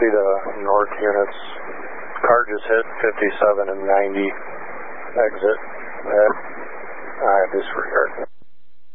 see the north units. Car just hit 57 and 90 exit.